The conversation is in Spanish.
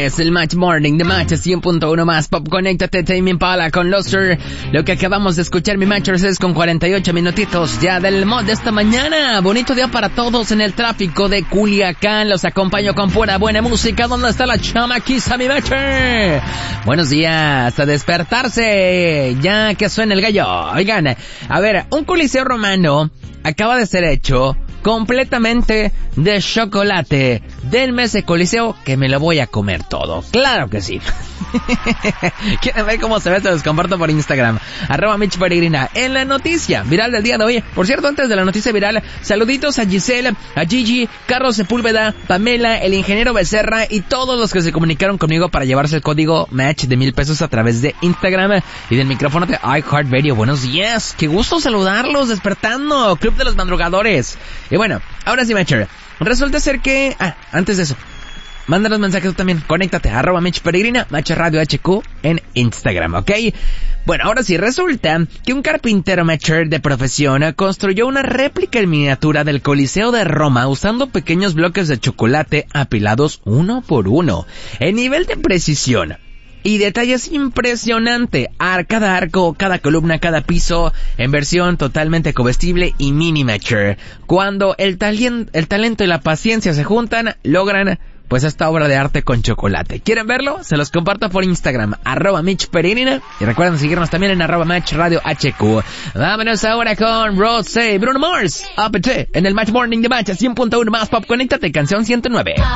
es el Match Morning de Match 100.1 más Pop. Conéctate, Tame Impala con Luster. Lo que acabamos de escuchar, mi Matchers, es con 48 minutitos ya del mod de esta mañana. Bonito día para todos en el tráfico de Culiacán. Los acompaño con pura buena música. ¿Dónde está la chamaquiza, mi Matcher? Buenos días, a despertarse ya que suena el gallo. Oigan, a ver, un coliseo romano acaba de ser hecho completamente de chocolate. Denme ese coliseo que me lo voy a comer todo. Claro que sí. ¿Quieren ver cómo se ve? Se los comparto por Instagram. @MitchPeregrina. En la noticia viral del día de hoy. Por cierto, antes de la noticia viral, saluditos a Giselle, a Gigi, Carlos Sepúlveda, Pamela, el ingeniero Becerra y todos los que se comunicaron conmigo para llevarse el código Match de $1,000 a través de Instagram y del micrófono de iHeartRadio. Buenos días. Qué gusto saludarlos despertando. Club de los Madrugadores. Y bueno, ahora sí, Matcher. Resulta ser que... antes de eso, mándanos mensajes tú también. Conéctate, @MitchPeregrina, Match Radio HQ en Instagram, ¿ok? Bueno, ahora sí, resulta que un carpintero Matcher de profesión construyó una réplica en miniatura del Coliseo de Roma usando pequeños bloques de chocolate apilados uno por uno. El nivel de precisión y detalles impresionante. Cada arco, cada columna, cada piso, en versión totalmente comestible y mini Matcher. Cuando el talento y la paciencia se juntan, logran pues esta obra de arte con chocolate. ¿Quieren verlo? Se los comparto por Instagram, @MitchPeregrina. Y recuerden seguirnos también en @MatchRadioHQ. Vámonos ahora con Rosé, Bruno Mars, APT, en el Match Morning de Match 100.1 más Pop. Conéctate, canción 109.